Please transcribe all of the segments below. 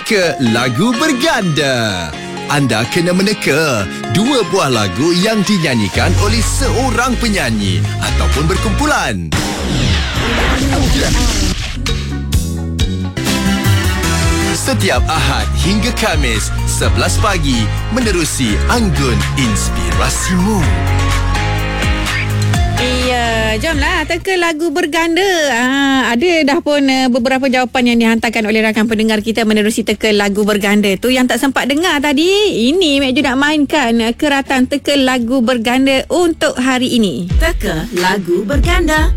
Teka lagu berganda. Anda kena meneka 2 buah lagu yang dinyanyikan oleh seorang penyanyi ataupun berkumpulan. Setiap Ahad hingga Khamis 11 pagi menerusi Anggun Inspirasimu. Ya, jomlah teka lagu berganda. Ada dah pun beberapa jawapan yang dihantarkan oleh rakan pendengar kita menerusi teka lagu berganda. Tu yang tak sempat dengar tadi, ini Mek Ju nak mainkan keratan teka lagu berganda untuk hari ini. Teka lagu berganda.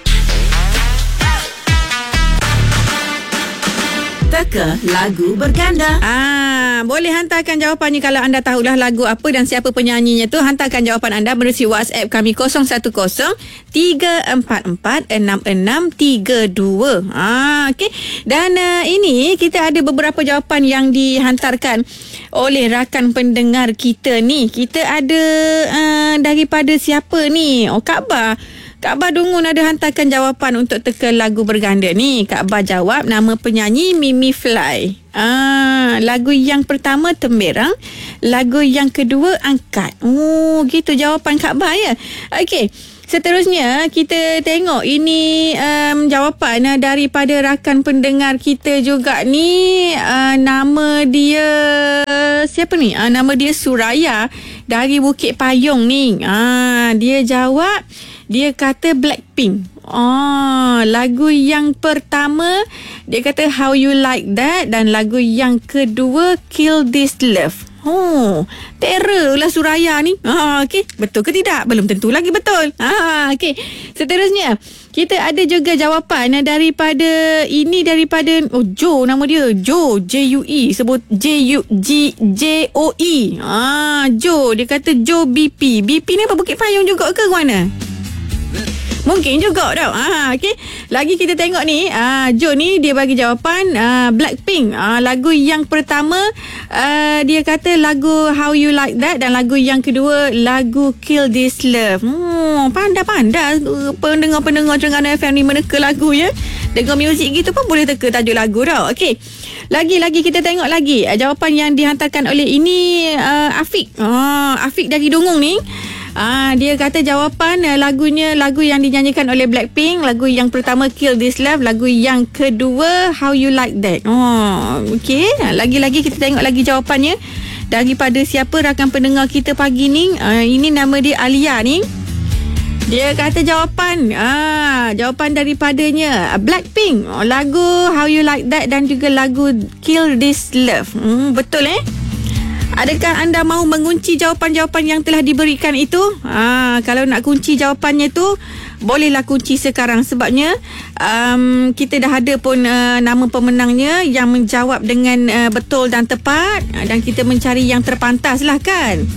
Teka lagu berganda. Boleh hantarkan jawapannya kalau anda tahulah lagu apa dan siapa penyanyinya tu. Hantarkan jawapan anda melalui WhatsApp kami 0103446632. Okey. Dan ini kita ada beberapa jawapan yang dihantarkan oleh rakan pendengar kita ni. Kita ada daripada siapa ni? Kak Ba. Kak Ba Dungun ada hantarkan jawapan untuk teka lagu berganda ni. Kak Ba jawab nama penyanyi Mimi Fly. Lagu yang pertama Temberang, lagu yang kedua Angkat. Gitu jawapan Kak Ba ya. Okey. Seterusnya kita tengok ini jawapan daripada rakan pendengar kita juga ni. Nama dia siapa ni? Nama dia Suraya dari Bukit Payung ni. Dia jawab, dia kata Blackpink. Lagu yang pertama dia kata How You Like That, dan lagu yang kedua Kill This Love. Terror lah Suraya ni. Okey, betul ke tidak? Belum tentu lagi betul. Okey. Seterusnya, kita ada juga jawapan daripada Joe, nama dia Joe, J-U-E, sebut J-U-G-J-O-E. Joe, dia kata Joe BP. BP ni apa, Bukit Payung juga ke mana? Mungkin juga tau. Okey. Lagi kita tengok ni, Joe ni dia bagi jawapan Blackpink. Lagu yang pertama dia kata lagu How You Like That, dan lagu yang kedua lagu Kill This Love. Pandai-pandai pendengar-pendengar Terengganu FM ni meneka lagu ya. Dengar muzik gitu pun boleh teka tajuk lagu tau. Okey. Lagi kita tengok lagi jawapan yang dihantarkan oleh ini Afiq. Afiq dari Dungung ni. Dia kata jawapan lagu yang dinyanyikan oleh Blackpink. Lagu yang pertama Kill This Love, lagu yang kedua How You Like That. Okey. Lagi kita tengok lagi jawapannya daripada siapa rakan pendengar kita pagi ni. Ini nama dia Alia ni. Dia kata jawapan daripadanya Blackpink, lagu How You Like That dan juga lagu Kill This Love. Betul Adakah anda mahu mengunci jawapan-jawapan yang telah diberikan itu? Kalau nak kunci jawapannya tu, bolehlah kunci sekarang. Sebabnya kita dah ada pun nama pemenangnya yang menjawab dengan betul dan tepat. Dan kita mencari yang terpantas lah kan.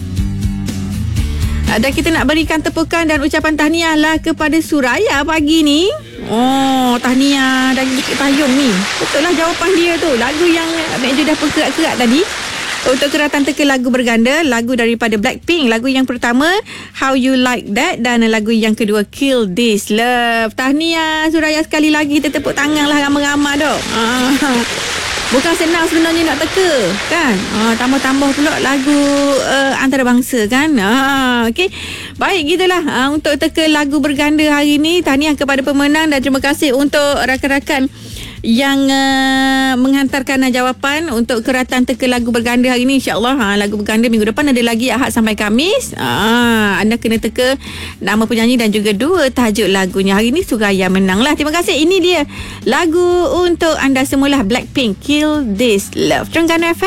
Dan kita nak berikan tepukan dan ucapan tahniah lah kepada Suraya pagi ni. Tahniah dari Bukit Payung ni. Betul lah jawapan dia tu. Lagu yang Mek Ju dah perkerat-kerat tadi. Untuk keratan teka lagu berganda, lagu daripada Blackpink. Lagu yang pertama How You Like That, dan lagu yang kedua Kill This Love. Tahniah Suraya sekali lagi. Kita tepuk tangan lah ramai-ramai dok. Bukan senang sebenarnya nak teka kan. Tambah-tambah pula lagu antarabangsa kan. Okey. Baik, gitulah untuk teka lagu berganda hari ini. Tahniah kepada pemenang dan terima kasih untuk rakan-rakan yang menghantarkan jawapan untuk keratan teka lagu berganda hari ini. InsyaAllah lagu berganda minggu depan ada lagi, Ahad sampai Khamis. Anda kena teka nama penyanyi dan juga 2 tajuk lagunya. Hari ini Suraya menang lah. Terima kasih. Ini dia lagu untuk anda semualah, Blackpink, Kill This Love. Terengganu FM.